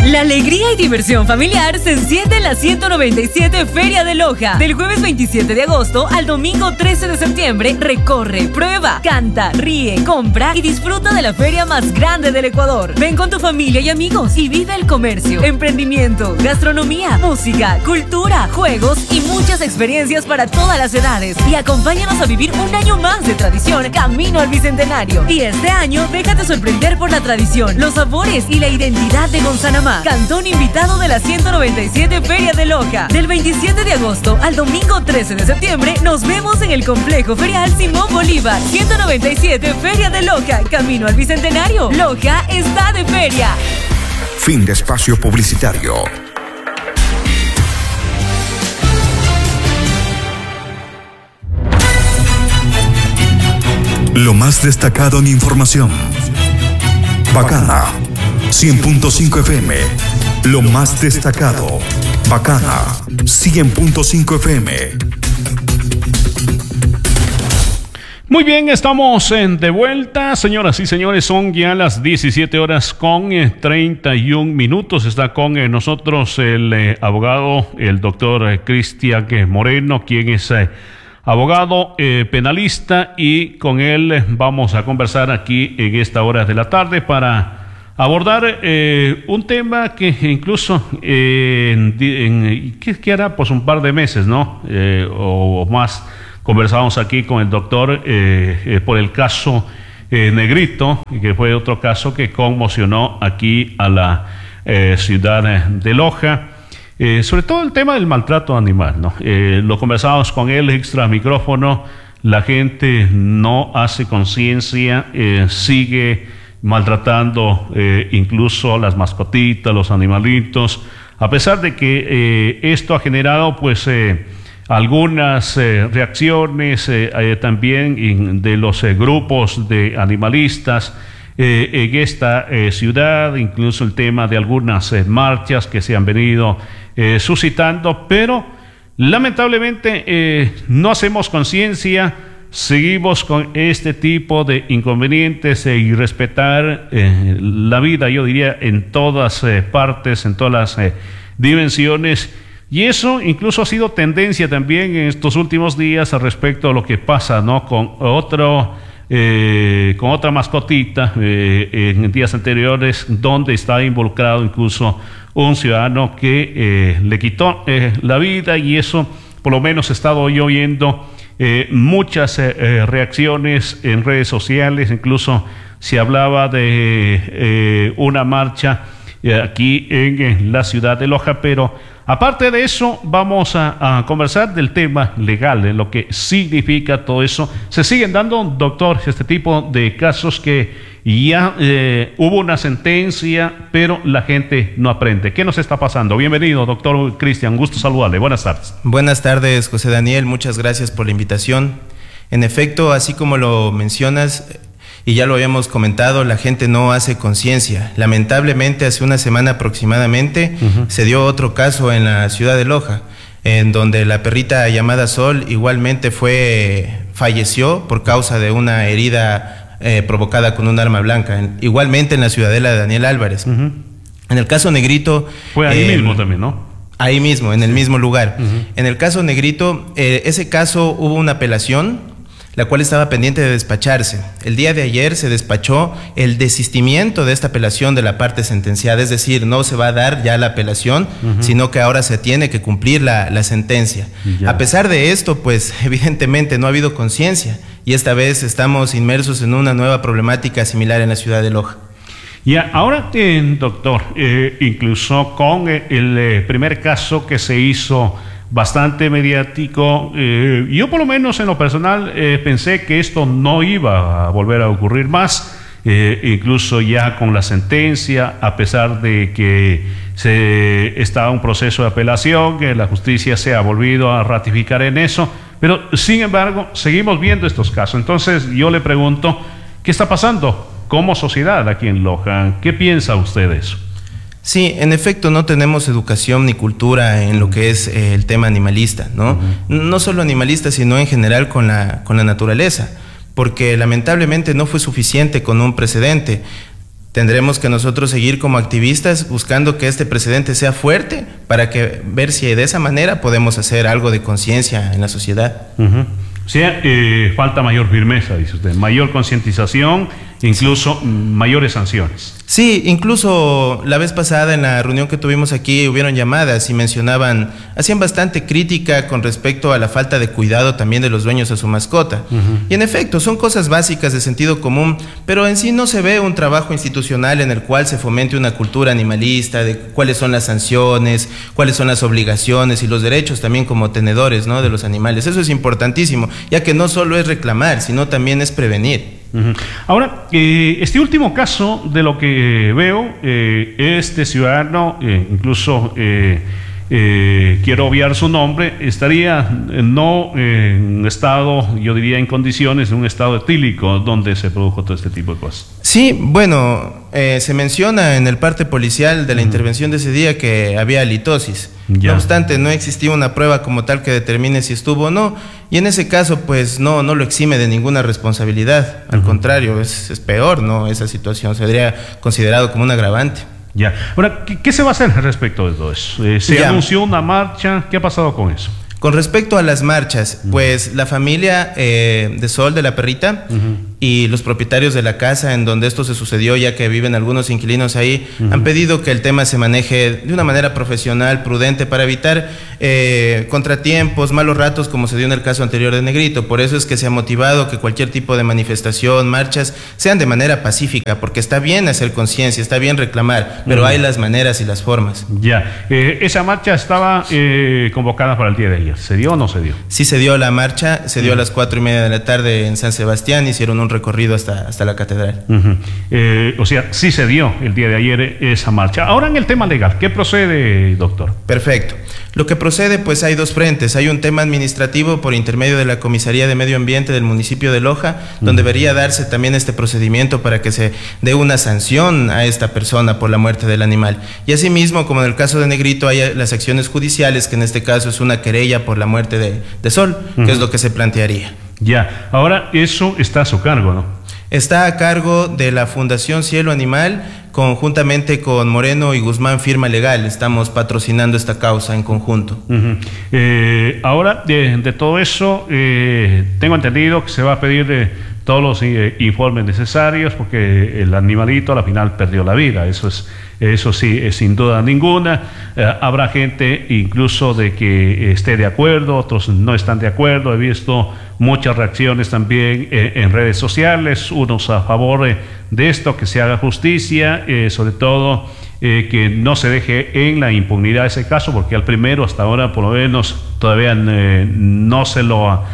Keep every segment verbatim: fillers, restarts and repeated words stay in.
La alegría y diversión familiar se enciende en la ciento noventa y siete Feria de Loja. Del jueves veintisiete de agosto al domingo trece de septiembre, recorre, prueba, canta, ríe, compra y disfruta de la feria más grande del Ecuador. Ven con tu familia y amigos y vive el comercio, emprendimiento, gastronomía, música, cultura, juegos y muchas experiencias para todas las edades. Y acompáñanos a vivir un año más de tradición camino al Bicentenario. Y este año, déjate sorprender por la tradición, los sabores y la identidad de Gonzanamá. Cantón invitado de la ciento noventa y siete Feria de Loja. Del veintisiete de agosto al domingo trece de septiembre, nos vemos en el Complejo Ferial Simón Bolívar. ciento noventa y siete Feria de Loja, camino al Bicentenario. Loja está de feria. Fin de espacio publicitario. Lo más destacado en información. Bacana. cien punto cinco F M. Lo más destacado. Bacana. cien punto cinco F M. Muy bien, estamos en de vuelta, señoras y señores, son ya las diecisiete horas con treinta y un minutos. Está con eh, nosotros el eh, abogado, el doctor eh, Cristian Moreno, quien es eh, abogado eh, penalista, y con él eh, vamos a conversar aquí en esta hora de la tarde para abordar eh, un tema que incluso eh, en, en, que, que hará pues un par de meses, ¿no? Eh, o, o más. Conversamos aquí con el doctor eh, eh, por el caso eh, Negrito, que fue otro caso que conmocionó aquí a la eh, ciudad de Loja, eh, sobre todo el tema del maltrato animal, ¿no? Eh, lo conversamos con él extra micrófono. La gente no hace conciencia, eh, sigue maltratando eh, incluso las mascotitas, los animalitos, a pesar de que eh, esto ha generado pues eh, algunas eh, reacciones eh, eh, también in, de los eh, grupos de animalistas eh, en esta eh, ciudad, incluso el tema de algunas eh, marchas que se han venido eh, suscitando, pero lamentablemente eh, no hacemos conciencia, seguimos con este tipo de inconvenientes eh, y respetar eh, la vida, yo diría, en todas eh, partes, en todas las eh, dimensiones. Y eso incluso ha sido tendencia también en estos últimos días al respecto a lo que pasa, ¿no? Con otro, eh, con otra mascotita eh, en días anteriores, donde está involucrado incluso un ciudadano que eh, le quitó eh, la vida, y eso por lo menos he estado yo oyendo eh, muchas eh, eh, reacciones en redes sociales. Incluso se hablaba de eh, una marcha eh, aquí en, en la ciudad de Loja, pero aparte de eso, vamos a, a conversar del tema legal, de lo que significa todo eso. Se siguen dando, doctor, este tipo de casos que ya eh, hubo una sentencia, pero la gente no aprende. ¿Qué nos está pasando? Bienvenido, doctor Cristian, gusto saludarle. Buenas tardes. Buenas tardes, José Daniel, muchas gracias por la invitación. En efecto, así como lo mencionas, y ya lo habíamos comentado, la gente no hace conciencia. Lamentablemente, hace una semana aproximadamente, uh-huh. se dio otro caso en la ciudad de Loja, en donde la perrita llamada Sol igualmente fue, falleció por causa de una herida eh, provocada con un arma blanca, en, igualmente en la ciudadela de Daniel Álvarez. Uh-huh. En el caso Negrito... Fue ahí eh, mismo también, ¿no? Ahí mismo, en el mismo lugar. Uh-huh. En el caso Negrito, eh, ese caso hubo una apelación, la cual estaba pendiente de despacharse. El día de ayer se despachó el desistimiento de esta apelación de la parte sentenciada, es decir, no se va a dar ya la apelación, uh-huh. sino que ahora se tiene que cumplir la, la sentencia. Ya. A pesar de esto, pues evidentemente no ha habido conciencia, y esta vez estamos inmersos en una nueva problemática similar en la ciudad de Loja. Ya, ahora, eh, doctor, eh, incluso con eh, el eh, primer caso que se hizo bastante mediático, eh, yo por lo menos en lo personal eh, pensé que esto no iba a volver a ocurrir más, eh, incluso ya con la sentencia, a pesar de que se estaba un proceso de apelación, que la justicia se ha volvido a ratificar en eso, pero sin embargo seguimos viendo estos casos. Entonces yo le pregunto, ¿qué está pasando como sociedad aquí en Loja? ¿Qué piensa usted de eso? Sí, en efecto no tenemos educación ni cultura en lo que es eh, el tema animalista, ¿no? Uh-huh. No solo animalista, sino en general con la, con la naturaleza, porque lamentablemente no fue suficiente con un precedente. Tendremos que nosotros seguir como activistas buscando que este precedente sea fuerte para que ver si de esa manera podemos hacer algo de conciencia en la sociedad. Uh-huh. O sea, eh, falta mayor firmeza, dice usted, mayor concientización, incluso sí. mayores sanciones. Sí, incluso la vez pasada en la reunión que tuvimos aquí hubieron llamadas y mencionaban, hacían bastante crítica con respecto a la falta de cuidado también de los dueños a su mascota. Uh-huh. Y en efecto, son cosas básicas de sentido común, pero en sí no se ve un trabajo institucional en el cual se fomente una cultura animalista, de cuáles son las sanciones, cuáles son las obligaciones y los derechos también como tenedores, ¿no?, de los animales. Eso es importantísimo, ya que no solo es reclamar, sino también es prevenir. Uh-huh. Ahora, eh, este último caso, de lo que veo, eh, este ciudadano, eh, incluso eh, eh, quiero obviar su nombre, estaría eh, no en un estado, yo diría en condiciones, de un estado etílico donde se produjo todo este tipo de cosas. Sí, bueno, eh, se menciona en el parte policial de la uh-huh. intervención de ese día que había halitosis. Ya. No obstante, no existía una prueba como tal que determine si estuvo o no, y en ese caso, pues no, no lo exime de ninguna responsabilidad. Al uh-huh. contrario, es, es peor, ¿no? Esa situación sería considerado como un agravante. Ya. Ahora, ¿qué, qué se va a hacer respecto de todo eso? Eh, se ya. anunció una marcha, ¿qué ha pasado con eso? Con respecto a las marchas, uh-huh. pues la familia eh, de Sol, de la perrita, uh-huh. y los propietarios de la casa en donde esto se sucedió, ya que viven algunos inquilinos ahí, uh-huh. han pedido que el tema se maneje de una manera profesional, prudente, para evitar eh, contratiempos, malos ratos, como se dio en el caso anterior de Negrito. Por eso es que se ha motivado que cualquier tipo de manifestación, marchas, sean de manera pacífica, porque está bien hacer conciencia, está bien reclamar, pero uh-huh. hay las maneras y las formas. Ya, eh, esa marcha estaba eh, convocada para el día de ayer. ¿Se dio o no se dio? Sí, se dio la marcha, se dio uh-huh. a las cuatro y media de la tarde en San Sebastián, hicieron un recorrido hasta, hasta la catedral. Uh-huh. eh, o sea, sí se dio el día de ayer esa marcha. Ahora en el tema legal, ¿qué procede, doctor? Perfecto. Lo que procede, pues hay dos frentes. Hay un tema administrativo por intermedio de la Comisaría de Medio Ambiente del municipio de Loja, uh-huh. donde debería darse también este procedimiento para que se dé una sanción a esta persona por la muerte del animal. Y asimismo, como en el caso de Negrito, hay las acciones judiciales, que en este caso es una querella por la muerte de, de Sol, uh-huh. que es lo que se plantearía. Ya, ahora eso está a su cargo, ¿no? Está a cargo de la Fundación Cielo Animal, conjuntamente con Moreno y Guzmán Firma Legal. Estamos patrocinando esta causa en conjunto. Uh-huh. eh, ahora, de, de todo eso, eh, tengo entendido que se va a pedir eh, todos los eh, informes necesarios, porque el animalito a la final perdió la vida. Eso es, eso sí, es sin duda ninguna. Eh, habrá gente incluso de que esté de acuerdo, otros no están de acuerdo. He visto muchas reacciones también eh, en redes sociales, unos a favor eh, de esto, que se haga justicia, eh, sobre todo eh, que no se deje en la impunidad ese caso, porque al primero hasta ahora por lo menos todavía eh, no se lo ha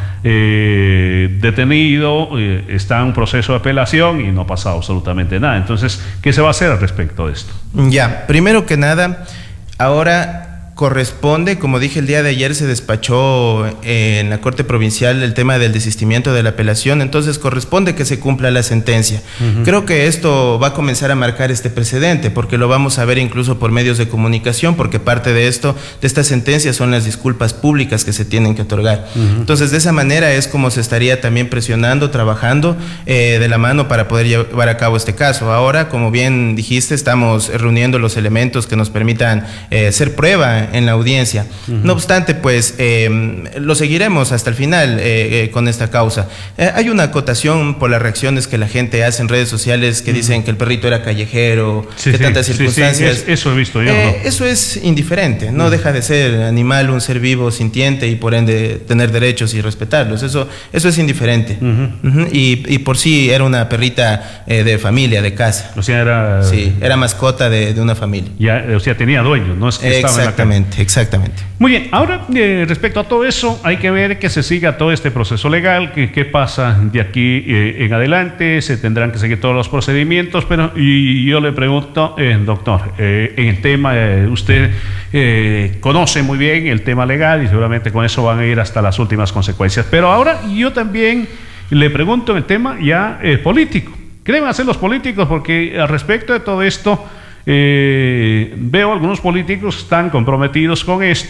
eh, detenido, eh, está en un proceso de apelación y no ha pasado absolutamente nada. Entonces, ¿qué se va a hacer al respecto de esto? Ya, primero que nada, ahora corresponde, como dije el día de ayer, se despachó eh, en la Corte Provincial el tema del desistimiento de la apelación, entonces corresponde que se cumpla la sentencia. Uh-huh. Creo que esto va a comenzar a marcar este precedente, porque lo vamos a ver incluso por medios de comunicación, porque parte de esto, de esta sentencia, son las disculpas públicas que se tienen que otorgar. Uh-huh. Entonces, de esa manera es como se estaría también presionando, trabajando eh, de la mano para poder llevar a cabo este caso. Ahora, como bien dijiste, estamos reuniendo los elementos que nos permitan eh, hacer prueba en la audiencia. Uh-huh. No obstante, pues eh, lo seguiremos hasta el final eh, eh, con esta causa. Eh, hay una acotación por las reacciones que la gente hace en redes sociales que uh-huh. dicen que el perrito era callejero, sí, que sí, tantas sí, circunstancias. Sí, es, eso he visto yo. Eh, ¿no? Eso es indiferente, no uh-huh. deja de ser animal, un ser vivo, sintiente y por ende tener derechos y respetarlos. Eso, eso es indiferente. Uh-huh. Uh-huh. Y, y por sí era una perrita eh, de familia, de casa. O sea, era... Sí, era mascota de, de una familia. Ya, o sea, tenía dueño, no es que estaba en la calle. Exactamente. Muy bien, ahora eh, respecto a todo eso, hay que ver que se siga todo este proceso legal, que qué pasa de aquí eh, en adelante, se tendrán que seguir todos los procedimientos, pero y yo le pregunto, eh, doctor, eh, en el tema, eh, usted eh, conoce muy bien el tema legal y seguramente con eso van a ir hasta las últimas consecuencias, pero ahora yo también le pregunto en el tema ya eh, político. ¿Qué deben hacer los políticos? Porque al respecto de todo esto, Eh, veo algunos políticos están comprometidos con esto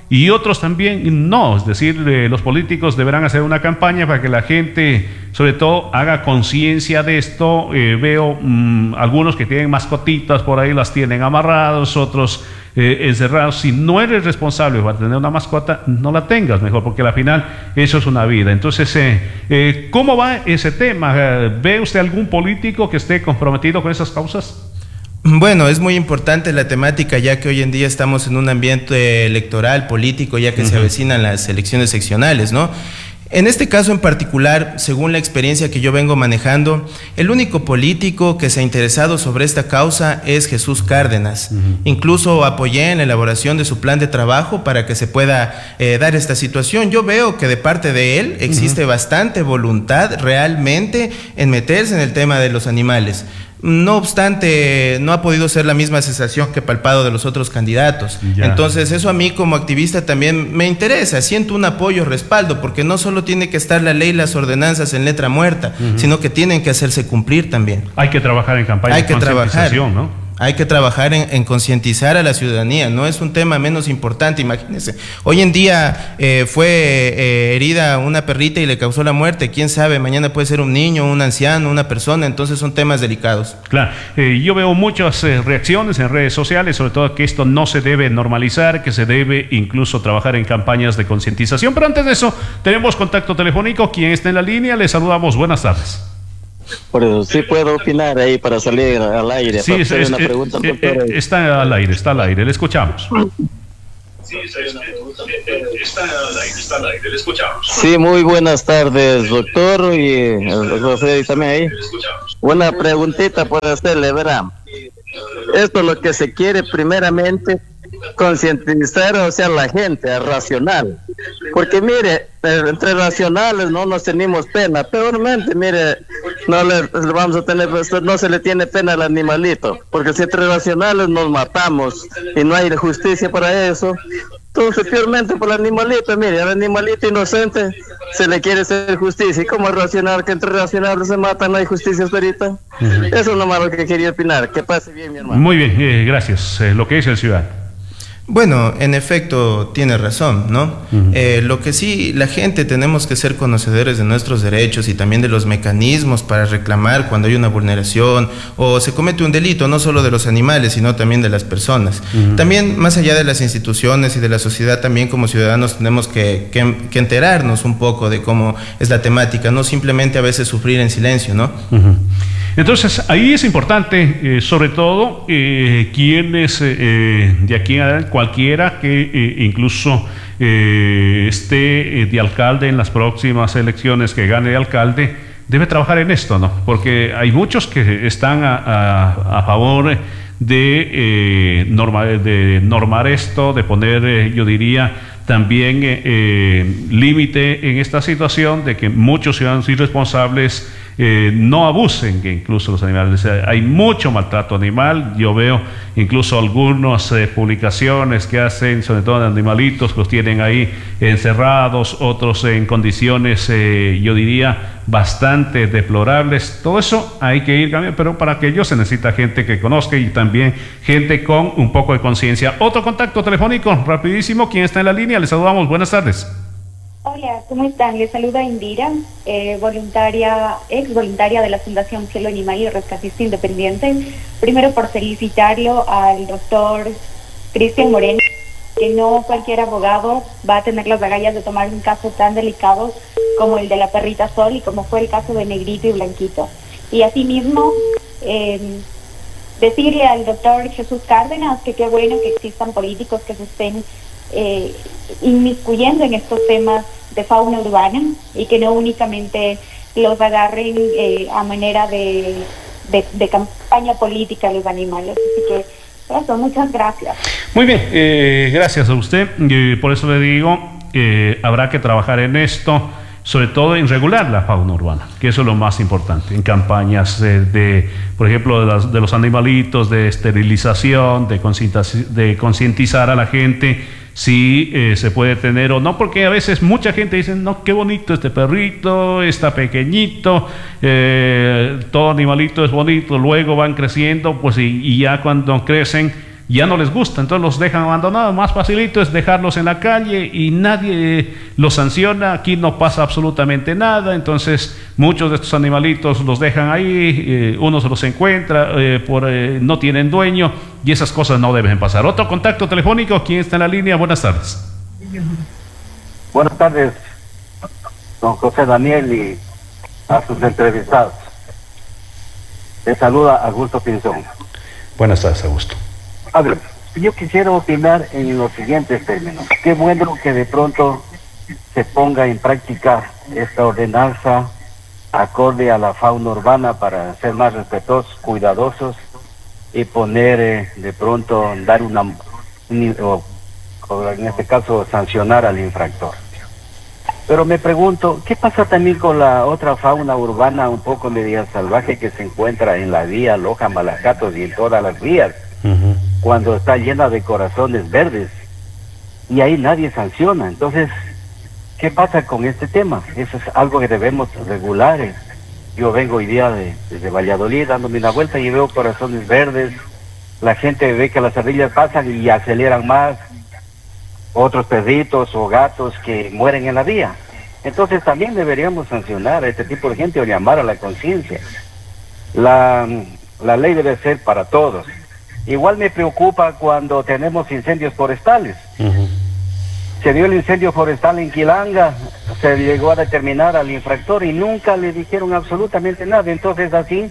y otros también no. Es decir, eh, los políticos deberán hacer una campaña para que la gente, sobre todo, haga conciencia de esto. Eh, veo mmm, algunos que tienen mascotitas por ahí, las tienen amarrados, otros eh, encerrados. Si no eres responsable para tener una mascota, no la tengas mejor, porque al final eso es una vida. Entonces, eh, eh, ¿cómo va ese tema? ¿Ve usted algún político que esté comprometido con esas causas? Bueno, es muy importante la temática, ya que hoy en día estamos en un ambiente electoral, político, ya que uh-huh. se avecinan las elecciones seccionales, ¿no? En este caso en particular, según la experiencia que yo vengo manejando, el único político que se ha interesado sobre esta causa es Jesús Cárdenas. Uh-huh. Incluso apoyé en la elaboración de su plan de trabajo para que se pueda eh, dar esta situación. Yo veo que de parte de él existe uh-huh. bastante voluntad realmente en meterse en el tema de los animales. No obstante, no ha podido ser la misma sensación que he palpado de los otros candidatos. Ya. Entonces, eso a mí como activista también me interesa. Siento un apoyo, respaldo, porque no solo tiene que estar la ley y las ordenanzas en letra muerta, uh-huh. sino que tienen que hacerse cumplir también. Hay que trabajar en campaña Hay de que concientización, trabajar. ¿no? Hay que trabajar en, en concientizar a la ciudadanía, no es un tema menos importante, imagínense. Hoy en día eh, fue eh, herida una perrita y le causó la muerte, quién sabe, mañana puede ser un niño, un anciano, una persona, entonces son temas delicados. Claro, eh, yo veo muchas eh, reacciones en redes sociales, sobre todo que esto no se debe normalizar, que se debe incluso trabajar en campañas de concientización, pero antes de eso tenemos contacto telefónico. ¿Quién está en la línea? Le saludamos, buenas tardes. Por eso sí puedo opinar ahí para salir al aire. Sí, es, es, una pregunta, es, es, está al aire, está al aire, le escuchamos. Sí, está al aire, está al aire, le escuchamos. Sí, muy buenas tardes, doctor, y José también ahí. Una preguntita por hacerle, verá. Esto es lo que se quiere primeramente, concientizar, o sea, la gente, a racional. Porque mire, entre racionales no nos tenemos pena, peormente, mire, no le, le vamos a tener, no se le tiene pena al animalito, porque si entre racionales nos matamos y no hay justicia para eso, entonces peormente por el animalito, mire, al animalito inocente se le quiere hacer justicia. ¿Y cómo es racional que entre racionales se matan, no hay justicia ahorita? Uh-huh. Eso es lo malo que quería opinar. Que pase bien, mi hermano. Muy bien, eh, gracias. Eh, lo que dice el ciudadano. Bueno, en efecto, tiene razón, ¿no? Uh-huh. Eh, lo que sí, la gente tenemos que ser conocedores de nuestros derechos y también de los mecanismos para reclamar cuando hay una vulneración o se comete un delito, no solo de los animales, sino también de las personas. Uh-huh. También, más allá de las instituciones y de la sociedad, también como ciudadanos tenemos que, que, que enterarnos un poco de cómo es la temática, no simplemente a veces sufrir en silencio, ¿no? Uh-huh. Entonces, ahí es importante, eh, sobre todo, eh, quienes eh, de aquí en adelante, cualquiera que eh, incluso eh, esté eh, de alcalde en las próximas elecciones, que gane de alcalde, debe trabajar en esto, ¿no? Porque hay muchos que están a, a, a favor de, eh, norma, de normar esto, de poner, eh, yo diría, también eh, eh, límite en esta situación de que muchos ciudadanos irresponsables eh, no abusen, que incluso los animales. O sea, hay mucho maltrato animal. Yo veo incluso algunas eh, publicaciones que hacen, sobre todo de animalitos, que los tienen ahí encerrados, otros en condiciones, eh, yo diría, bastante deplorables. Todo eso hay que ir cambiando, pero para aquello se necesita gente que conozca y también gente con un poco de conciencia. Otro contacto telefónico, rapidísimo. ¿Quién está en la línea? Les saludamos. Buenas tardes. Hola, ¿cómo están? Les saluda Indira, eh, voluntaria, ex voluntaria de la Fundación Cielo Animal y Rescatista Independiente. Primero por felicitarlo al doctor Cristian Moreno, que no cualquier abogado va a tener las agallas de tomar un caso tan delicado como el de la perrita Sol y como fue el caso de Negrito y Blanquito. Y asimismo, eh, decirle al doctor Jesús Cárdenas que qué bueno que existan políticos que se estén Eh, inmiscuyendo en estos temas de fauna urbana y que no únicamente los agarren eh, a manera de, de, de campaña política a los animales. Así que eso, muchas gracias. Muy bien, eh, gracias a usted. Eh, por eso le digo, eh, habrá que trabajar en esto, sobre todo en regular la fauna urbana, que eso es lo más importante, en campañas eh, de, por ejemplo, de, las, de los animalitos, de esterilización, de concientizar, de concientizar a la gente si eh, se puede tener o no, porque a veces mucha gente dice, no, qué bonito este perrito, está pequeñito, eh, todo animalito es bonito, luego van creciendo, pues y, y ya cuando crecen ya no les gusta, entonces los dejan abandonados. Más facilito es dejarlos en la calle y nadie los sanciona, aquí no pasa absolutamente nada. Entonces muchos de estos animalitos los dejan ahí, eh, uno se los encuentra, eh, por, eh, no tienen dueño, y esas cosas no deben pasar. Otro contacto telefónico, ¿quién está en la línea? Buenas tardes. Buenas tardes, don José Daniel, y a sus entrevistados. Les saluda Augusto Pinzón. Buenas tardes, Augusto. A ver, yo quisiera opinar en los siguientes términos. Qué bueno que de pronto se ponga en práctica esta ordenanza acorde a la fauna urbana para ser más respetuosos, cuidadosos y poner eh, de pronto, dar una, un, o, o en este caso sancionar al infractor. Pero me pregunto, ¿qué pasa también con la otra fauna urbana un poco media salvaje que se encuentra en la vía Loja, Malacatos y en todas las vías? Uh-huh. Cuando está llena de corazones verdes y ahí nadie sanciona. Entonces, ¿qué pasa con este tema? Eso es algo que debemos regular. Yo vengo hoy día de, desde Valladolid dándome una vuelta y veo corazones verdes, la gente ve que las ardillas pasan y aceleran más, otros perritos o gatos que mueren en la vía. Entonces también deberíamos sancionar a este tipo de gente o llamar a la conciencia. La, la ley debe ser para todos. Igual me preocupa cuando tenemos incendios forestales. Uh-huh. Se dio el incendio forestal en Quilanga, se llegó a determinar al infractor y nunca le dijeron absolutamente nada. Entonces así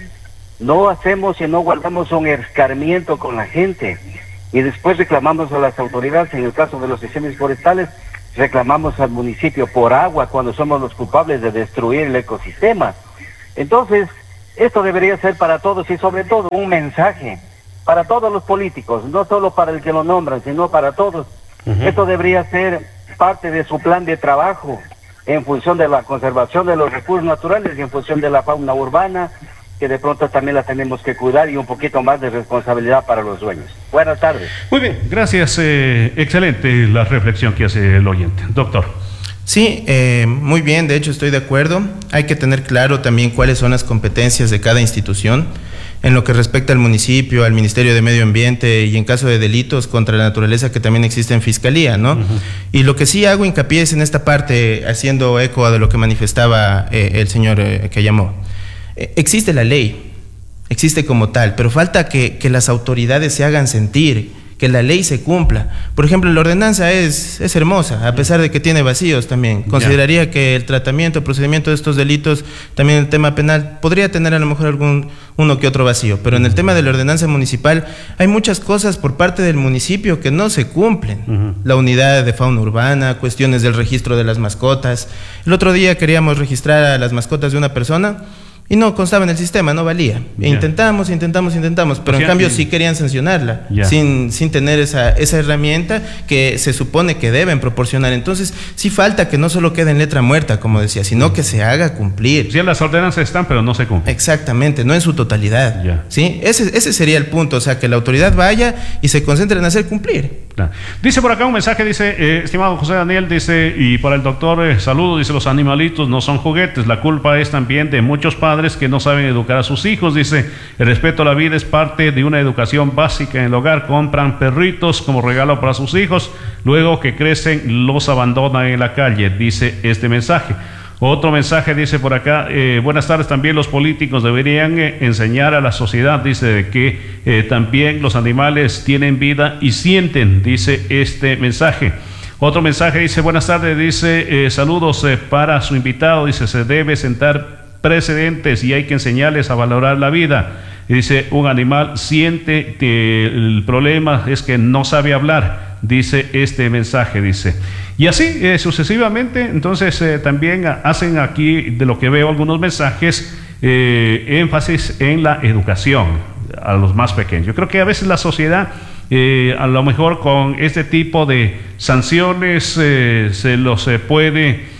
no hacemos y no guardamos un escarmiento con la gente. Y después reclamamos a las autoridades, en el caso de los incendios forestales, reclamamos al municipio por agua cuando somos los culpables de destruir el ecosistema. Entonces, esto debería ser para todos y sobre todo un mensaje para todos los políticos, no solo para el que lo nombran, sino para todos. Uh-huh. Esto debería ser parte de su plan de trabajo en función de la conservación de los recursos naturales y en función de la fauna urbana, que de pronto también la tenemos que cuidar, y un poquito más de responsabilidad para los dueños. Buenas tardes. Muy bien, gracias. Eh, excelente la reflexión que hace el oyente. Doctor. Sí, eh, muy bien, de hecho estoy de acuerdo. Hay que tener claro también cuáles son las competencias de cada institución en lo que respecta al municipio, al Ministerio de Medio Ambiente y en caso de delitos contra la naturaleza que también existe en Fiscalía, ¿no? Uh-huh. Y lo que sí hago hincapié es en esta parte, haciendo eco de lo que manifestaba eh, el señor eh, que llamó. Eh, existe la ley, existe como tal, pero falta que, que las autoridades se hagan sentir, que la ley se cumpla. Por ejemplo, la ordenanza es, es hermosa, a pesar de que tiene vacíos también. Consideraría yeah. que el tratamiento, el procedimiento de estos delitos, también el tema penal, podría tener a lo mejor algún uno que otro vacío, pero en el tema de la ordenanza municipal hay muchas cosas por parte del municipio que no se cumplen. Uh-huh. La unidad de fauna urbana, cuestiones del registro de las mascotas. El otro día queríamos registrar a las mascotas de una persona y no constaba en el sistema, no valía. Yeah. Intentamos, intentamos, intentamos, pero o sea, en cambio que... sí querían sancionarla, yeah. sin, sin tener esa, esa herramienta que se supone que deben proporcionar. Entonces, sí falta que no solo quede en letra muerta, como decía, sino que se haga cumplir. Sí, las ordenanzas están, pero no se cumplen. Exactamente, no en su totalidad. Yeah. ¿Sí? Ese, ese sería el punto, o sea, que la autoridad vaya y se concentre en hacer cumplir. Claro. Dice por acá un mensaje, dice, eh, estimado José Daniel, dice, y para el doctor, eh, saludo, dice, los animalitos no son juguetes, la culpa es también de muchos padres que no saben educar a sus hijos. Dice, el respeto a la vida es parte de una educación básica en el hogar. Compran perritos como regalo para sus hijos, luego que crecen los abandonan en la calle, dice este mensaje. Otro mensaje dice por acá, eh, buenas tardes, también los políticos deberían eh, enseñar a la sociedad, dice, de que eh, también los animales tienen vida y sienten, dice este mensaje. Otro mensaje dice, buenas tardes, dice, eh, saludos eh, para su invitado, dice, se debe sentar precedentes y hay que enseñarles a valorar la vida. Y dice, un animal siente que el problema es que no sabe hablar, dice este mensaje, dice. Y así eh, sucesivamente. Entonces eh, también hacen aquí, de lo que veo, algunos mensajes, eh, énfasis en la educación a los más pequeños. Yo creo que a veces la sociedad, eh, a lo mejor con este tipo de sanciones eh, se los eh, puede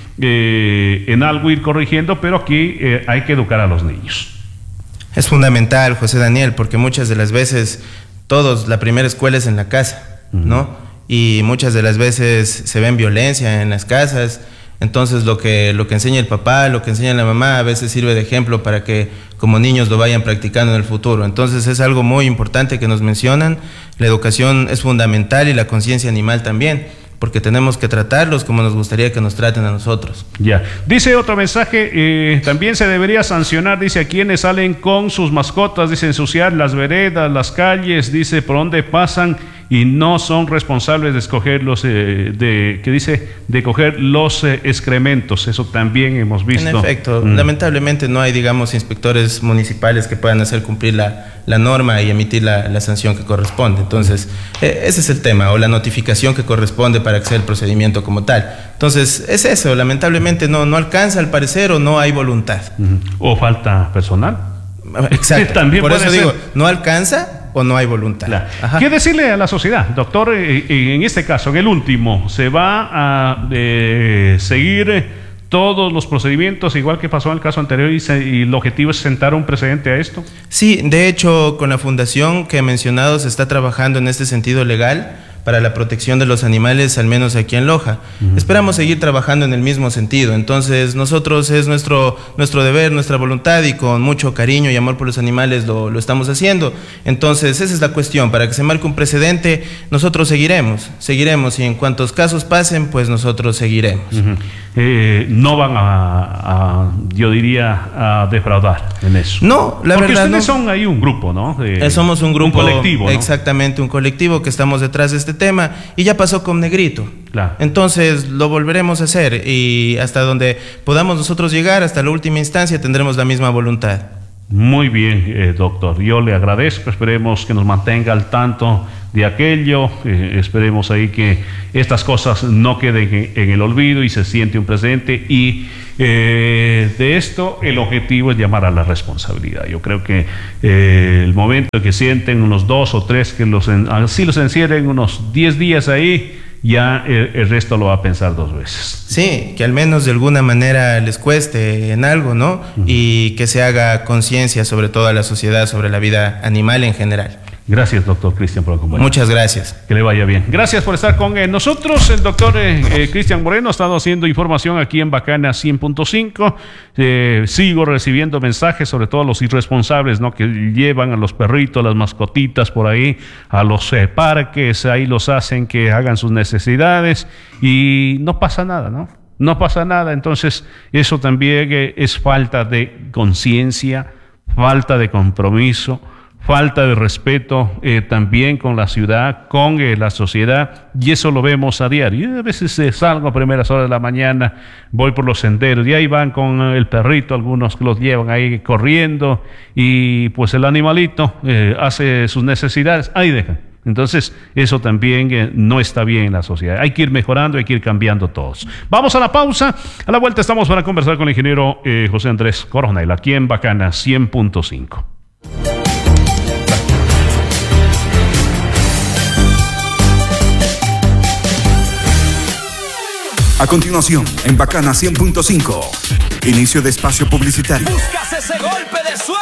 Eh, en algo ir corrigiendo, pero aquí eh, hay que educar a los niños. Es fundamental, José Daniel, porque muchas de las veces todos, la primera escuela es en la casa, uh-huh. ¿no? Y muchas de las veces se ven violencia en las casas, Entonces lo que, lo que enseña el papá, lo que enseña la mamá, a veces sirve de ejemplo para que como niños lo vayan practicando en el futuro. Entonces es algo muy importante que nos mencionan. La educación es fundamental y la conciencia animal también, porque tenemos que tratarlos como nos gustaría que nos traten a nosotros. Ya. Dice otro mensaje, eh, también se debería sancionar, dice, a quienes salen con sus mascotas, dice, ensuciar las veredas, las calles, dice, por donde pasan y no son responsables de escoger los, eh, de, que dice, de coger los eh, excrementos. Eso también hemos visto. En efecto, mm. lamentablemente no hay, digamos, inspectores municipales que puedan hacer cumplir la, la norma y emitir la, la sanción que corresponde. Entonces, eh, ese es el tema, o la notificación que corresponde para hacer el procedimiento como tal. Entonces, es eso, lamentablemente no, no alcanza al parecer o no hay voluntad. Mm. O falta personal. Exacto, también por eso ser. digo, no alcanza o no hay voluntad. Claro. ¿Qué decirle a la sociedad, doctor? Eh, en este caso, en el último, ¿se va a eh, seguir todos los procedimientos igual que pasó en el caso anterior y, se, y el objetivo es sentar un precedente a esto? Sí, de hecho, con la fundación que he mencionado se está trabajando en este sentido legal para la protección de los animales, al menos aquí en Loja. Uh-huh. Esperamos seguir trabajando en el mismo sentido. Entonces, nosotros es nuestro, nuestro deber, nuestra voluntad, y con mucho cariño y amor por los animales lo, lo estamos haciendo. Entonces, esa es la cuestión. Para que se marque un precedente, nosotros seguiremos, seguiremos, y en cuantos casos pasen, pues nosotros seguiremos. Uh-huh. eh, no van a, a, yo diría, a defraudar en eso. No, la Porque verdad ustedes no. son ahí un grupo, ¿no? Eh, Somos un grupo, un colectivo, ¿no? Exactamente, un colectivo que estamos detrás de este tema, y ya pasó con Negrito. Claro. Entonces lo volveremos a hacer, y hasta donde podamos nosotros llegar, hasta la última instancia, tendremos la misma voluntad. Muy bien, eh, doctor. Yo le agradezco. Esperemos que nos mantenga al tanto de aquello. Eh, esperemos ahí que estas cosas no queden en, en el olvido y se siente un presente. Y eh, de esto el objetivo es llamar a la responsabilidad. Yo creo que eh, el momento en que sienten unos dos o tres que los en, así los encierren unos diez días ahí, ya el, el resto lo va a pensar dos veces. Sí, que al menos de alguna manera les cueste en algo, ¿no? Uh-huh. Y que se haga conciencia sobre toda la sociedad, sobre la vida animal en general. Gracias, doctor Cristian, por acompañarnos. Muchas gracias. Que le vaya bien. Gracias por estar con eh, nosotros. El doctor eh, eh, Cristian Moreno ha estado haciendo información aquí en Bacana cien punto cinco. Eh, sigo recibiendo mensajes, sobre todo los irresponsables, ¿no? Que llevan a los perritos, las mascotitas por ahí, a los eh, parques, ahí los hacen que hagan sus necesidades y no pasa nada, ¿no? No pasa nada. Entonces, eso también eh, es falta de conciencia, falta de compromiso, falta de respeto eh, también con la ciudad, con eh, la sociedad, y eso lo vemos a diario. Yo a veces eh, salgo a primeras horas de la mañana, voy por los senderos y ahí van con el perrito, algunos que los llevan ahí corriendo, y pues el animalito eh, hace sus necesidades, ahí dejan. Entonces, eso también eh, no está bien en la sociedad. Hay que ir mejorando, hay que ir cambiando todos. Vamos a la pausa. A la vuelta estamos para conversar con el ingeniero eh, José Andrés Coronel, aquí en Bacana cien punto cinco. A continuación, en Bacana cien punto cinco, inicio de espacio publicitario. Buscas ese golpe de suerte.